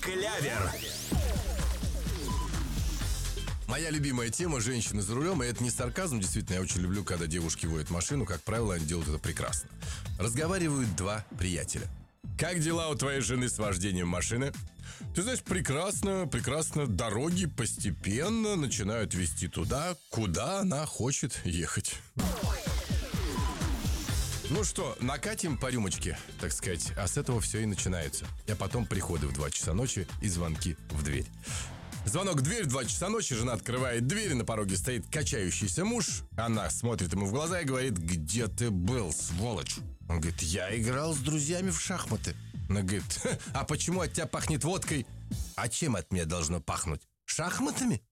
Клявер. Моя любимая тема — женщины за рулем. И это не сарказм, действительно, я очень люблю, когда девушки водят машину. Как правило, они делают это прекрасно. Разговаривают два приятеля. Как дела у твоей жены с вождением машины? Ты знаешь, прекрасно. Дороги постепенно начинают вести туда, куда она хочет ехать. Ну что, накатим по рюмочке, так сказать. А с этого все и начинается. А потом приходы в 2 часа ночи и звонки в дверь. Звонок в дверь в 2 часа ночи, жена открывает дверь, на пороге стоит качающийся муж. Она смотрит ему в глаза и говорит: «Где ты был, сволочь?» Он говорит: «Я играл с друзьями в шахматы». Она говорит: «А почему от тебя пахнет водкой?» «А чем от меня должно пахнуть? Шахматами?»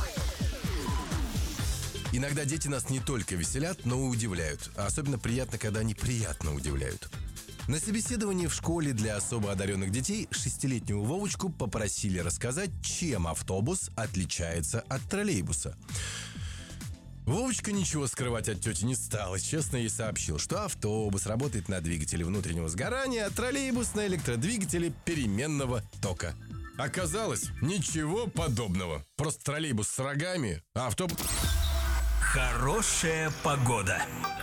Иногда дети нас не только веселят, но и удивляют. А особенно приятно, когда они приятно удивляют. На собеседовании в школе для особо одаренных детей 6-летнюю Вовочку попросили рассказать, чем автобус отличается от троллейбуса. Вовочка ничего скрывать от тети не стала, честно ей сообщил, что автобус работает на двигателе внутреннего сгорания, а троллейбус на электродвигателе переменного тока. Оказалось, ничего подобного. Просто троллейбус с рогами, а автобус... Хорошая погода.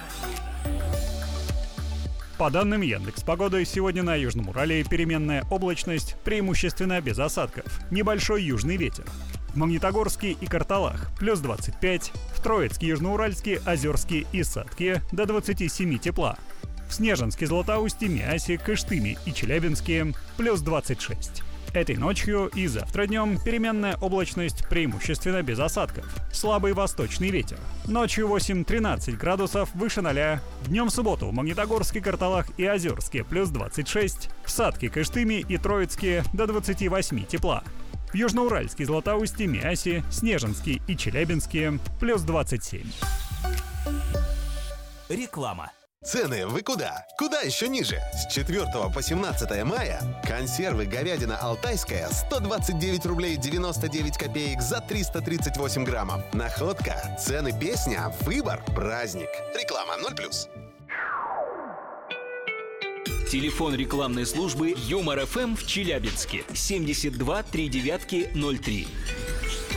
По данным Яндекс.Погоды, сегодня на Южном Урале переменная облачность, преимущественно без осадков. Небольшой южный ветер. В Магнитогорске и Карталах плюс 25, в Троицке, Южноуральске, Озерске и Сатке до 27 тепла. В Снежинске, Златоусте, Миасе, Кыштыме и Челябинске плюс 26. Этой ночью и завтра днем переменная облачность, преимущественно без осадков. Слабый восточный ветер. Ночью 8-13 градусов выше 0. Днем в субботу в Магнитогорске, Карталах и Озерске плюс 26. В Сатке, Кыштыме и Троицке до 28 тепла. В Южноуральске, Златоусте, Миасе, Снежинске и Челябинске плюс 27. Реклама. Цены вы куда? Куда еще ниже? С 4 по 17 мая консервы говядина алтайская 129 рублей 99 копеек за 338 граммов. Находка, цены песня, выбор, праздник. Реклама 0+. Телефон рекламной службы Юмор ФМ в Челябинске 72 39 03.